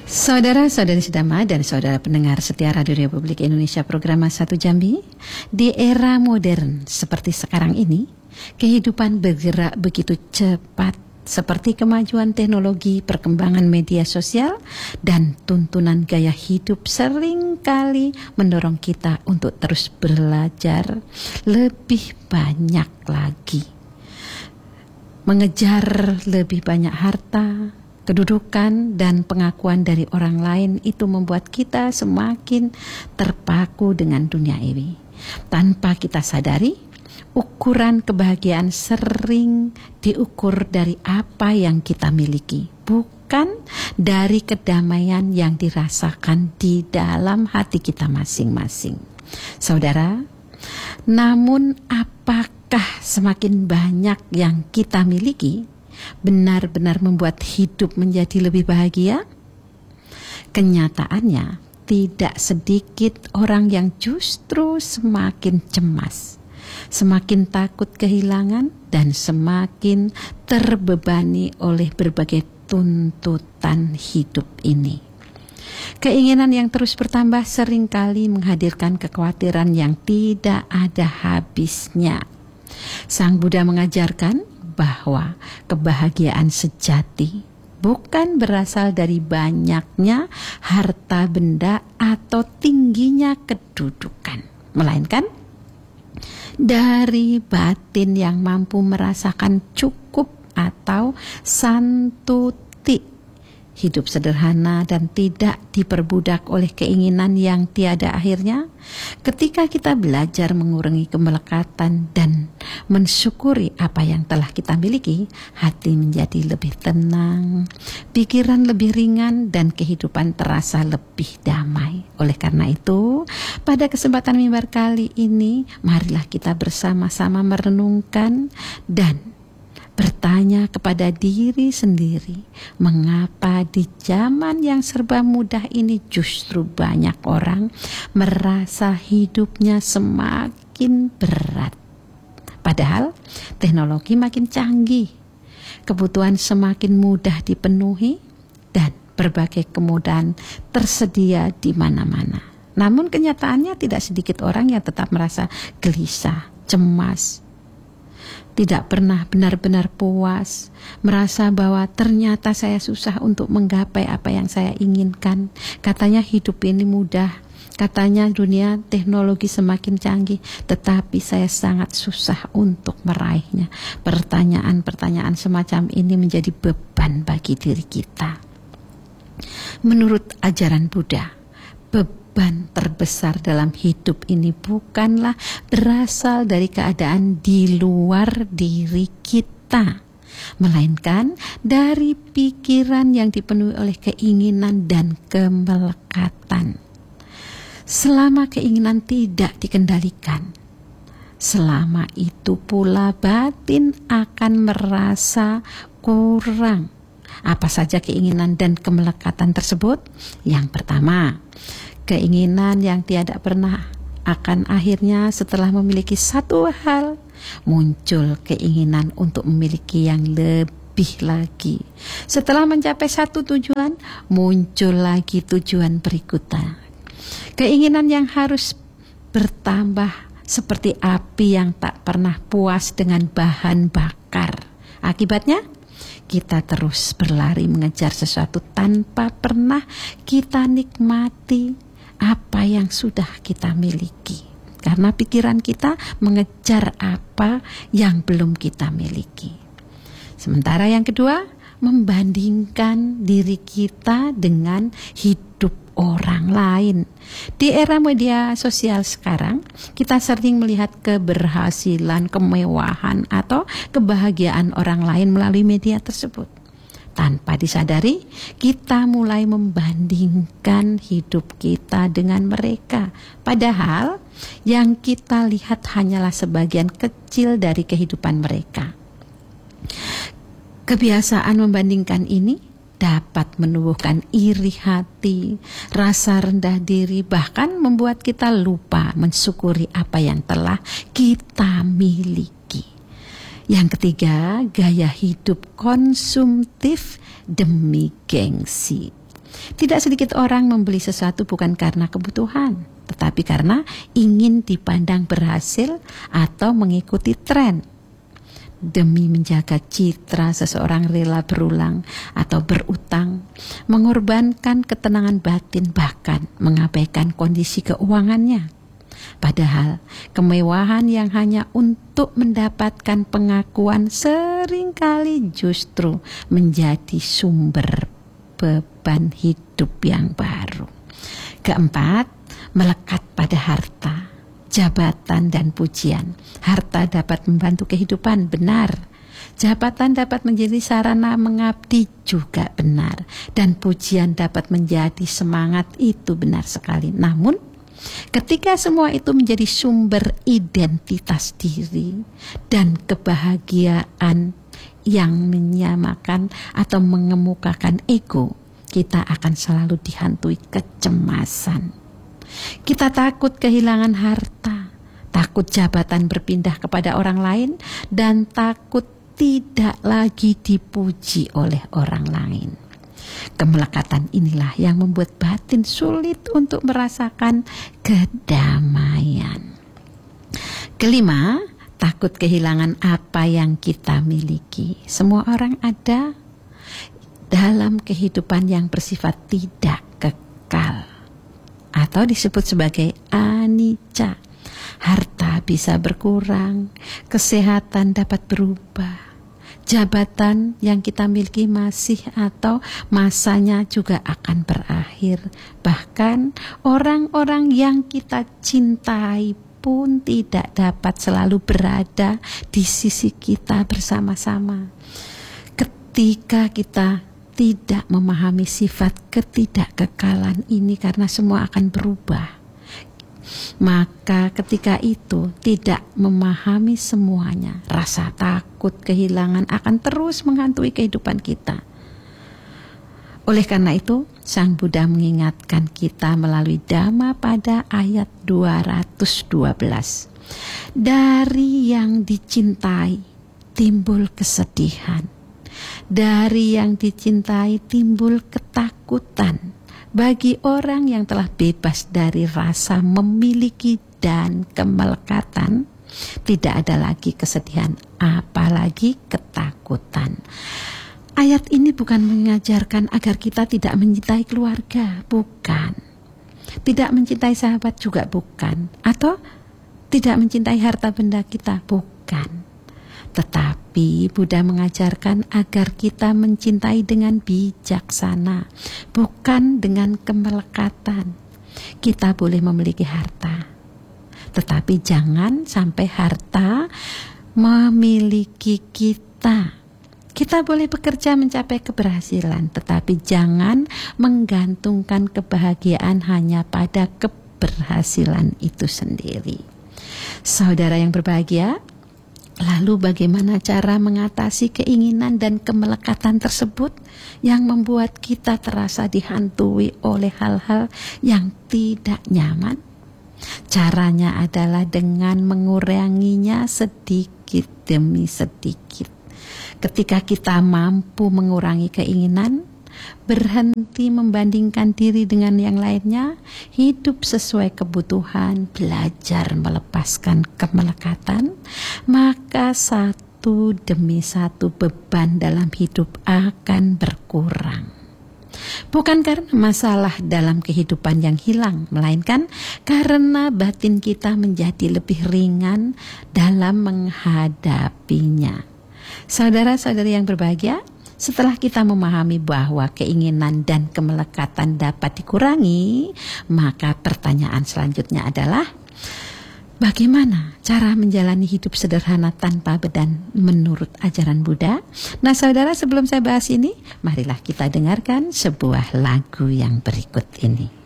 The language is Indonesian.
Saudara-saudari Sedama dan saudara pendengar setia Radio Republik Indonesia program Satu Jambi, di era modern seperti sekarang ini, kehidupan bergerak begitu cepat seperti kemajuan teknologi, perkembangan media sosial, dan tuntunan gaya hidup seringkali mendorong kita untuk terus belajar lebih banyak lagi. Mengejar lebih banyak harta, kedudukan dan pengakuan dari orang lain itu membuat kita semakin terpaku dengan dunia ini. Tanpa kita sadari, ukuran kebahagiaan sering diukur dari apa yang kita miliki, bukan dari kedamaian yang dirasakan di dalam hati kita masing-masing. Saudara, namun apakah semakin banyak yang kita miliki benar-benar membuat hidup menjadi lebih bahagia? Kenyataannya, tidak sedikit orang yang justru semakin cemas, semakin takut kehilangan, dan semakin terbebani oleh berbagai tuntutan hidup ini. Keinginan yang terus bertambah seringkali menghadirkan kekhawatiran yang tidak ada habisnya. Sang Buddha mengajarkan bahwa kebahagiaan sejati bukan berasal dari banyaknya harta benda atau tingginya kedudukan, melainkan dari batin yang mampu merasakan cukup atau santuti. Hidup sederhana dan tidak diperbudak oleh keinginan yang tiada akhirnya. Ketika kita belajar mengurangi kemelekatan dan mensyukuri apa yang telah kita miliki, hati menjadi lebih tenang, pikiran lebih ringan, dan kehidupan terasa lebih damai. Oleh karena itu, pada kesempatan mimbar kali ini, marilah kita bersama-sama merenungkan dan bertanya kepada diri sendiri, mengapa di zaman yang serba mudah ini justru banyak orang merasa hidupnya semakin berat. Padahal teknologi makin canggih, kebutuhan semakin mudah dipenuhi, dan berbagai kemudahan tersedia di mana-mana. Namun kenyataannya tidak sedikit orang yang tetap merasa gelisah, cemas, tidak pernah benar-benar puas, merasa bahwa ternyata saya susah untuk menggapai apa yang saya inginkan. Katanya hidup ini mudah, katanya dunia teknologi semakin canggih, tetapi saya sangat susah untuk meraihnya. Pertanyaan-pertanyaan semacam ini menjadi beban bagi diri kita. Menurut ajaran Buddha, beban terbesar dalam hidup ini bukanlah berasal dari keadaan di luar diri kita, melainkan dari pikiran yang dipenuhi oleh keinginan dan kemelekatan. Selama keinginan tidak dikendalikan, selama itu pula batin akan merasa kurang. Apa saja keinginan dan kemelekatan tersebut? Yang pertama, keinginan yang tiada pernah akan akhirnya setelah memiliki satu hal, muncul keinginan untuk memiliki yang lebih lagi. Setelah mencapai satu tujuan, muncul lagi tujuan berikutnya. Keinginan yang harus bertambah seperti api yang tak pernah puas dengan bahan bakar. Akibatnya, kita terus berlari mengejar sesuatu tanpa pernah kita nikmati apa yang sudah kita miliki, karena pikiran kita mengejar apa yang belum kita miliki. Sementara yang kedua, membandingkan diri kita dengan hidup orang lain. Di era media sosial sekarang, kita sering melihat keberhasilan, kemewahan, atau kebahagiaan orang lain melalui media tersebut. Tanpa disadari, kita mulai membandingkan hidup kita dengan mereka. Padahal yang kita lihat hanyalah sebagian kecil dari kehidupan mereka. Kebiasaan membandingkan ini dapat menumbuhkan iri hati, rasa rendah diri, bahkan membuat kita lupa mensyukuri apa yang telah kita miliki. Yang ketiga, gaya hidup konsumtif demi gengsi. Tidak sedikit orang membeli sesuatu bukan karena kebutuhan, tetapi karena ingin dipandang berhasil atau mengikuti tren. Demi menjaga citra, seseorang rela berulang atau berutang, mengorbankan ketenangan batin, bahkan mengabaikan kondisi keuangannya. Padahal kemewahan yang hanya untuk mendapatkan pengakuan seringkali justru menjadi sumber beban hidup yang baru. Keempat, melekat pada harta, jabatan dan pujian. Harta dapat membantu kehidupan, benar. Jabatan dapat menjadi sarana mengabdi, juga benar. Dan pujian dapat menjadi semangat, itu benar sekali. Namun ketika semua itu menjadi sumber identitas diri dan kebahagiaan yang menyamakan atau mengemukakan ego, kita akan selalu dihantui kecemasan. Kita takut kehilangan harta, takut jabatan berpindah kepada orang lain, dan takut tidak lagi dipuji oleh orang lain. Kemelekatan inilah yang membuat batin sulit untuk merasakan kedamaian. Kelima, takut kehilangan apa yang kita miliki. Semua orang ada dalam kehidupan yang bersifat tidak kekal, atau disebut sebagai anicca. Harta bisa berkurang, kesehatan dapat berubah, jabatan yang kita miliki masih atau masanya juga akan berakhir. Bahkan orang-orang yang kita cintai pun tidak dapat selalu berada di sisi kita bersama-sama. Ketika kita tidak memahami sifat ketidakkekalan ini, karena semua akan berubah, maka ketika itu tidak memahami semuanya, rasa takut kehilangan akan terus menghantui kehidupan kita. Oleh karena itu, Sang Buddha mengingatkan kita melalui Dhammapada ayat 212. Dari yang dicintai timbul kesedihan, dari yang dicintai timbul ketakutan. Bagi orang yang telah bebas dari rasa memiliki dan kemelekatan, tidak ada lagi kesedihan, apalagi ketakutan. Ayat ini bukan mengajarkan agar kita tidak mencintai keluarga, bukan. Tidak mencintai sahabat juga bukan. Atau tidak mencintai harta benda kita, bukan. Tetapi Buddha mengajarkan agar kita mencintai dengan bijaksana, bukan dengan kemelekatan. Kita boleh memiliki harta, tetapi jangan sampai harta memiliki kita. Kita boleh bekerja mencapai keberhasilan, tetapi jangan menggantungkan kebahagiaan hanya pada keberhasilan itu sendiri. Saudara yang berbahagia, lalu bagaimana cara mengatasi keinginan dan kemelekatan tersebut yang membuat kita terasa dihantui oleh hal-hal yang tidak nyaman? Caranya adalah dengan menguranginya sedikit demi sedikit. Ketika kita mampu mengurangi keinginan, berhenti membandingkan diri dengan yang lainnya, hidup sesuai kebutuhan, belajar melepaskan kemelekatan, maka satu demi satu beban dalam hidup akan berkurang. Bukan karena masalah dalam kehidupan yang hilang, melainkan karena batin kita menjadi lebih ringan dalam menghadapinya. Saudara-saudari yang berbahagia, setelah kita memahami bahwa keinginan dan kemelekatan dapat dikurangi, maka pertanyaan selanjutnya adalah, bagaimana cara menjalani hidup sederhana tanpa beban menurut ajaran Buddha? Nah saudara, sebelum saya bahas ini, marilah kita dengarkan sebuah lagu yang berikut ini.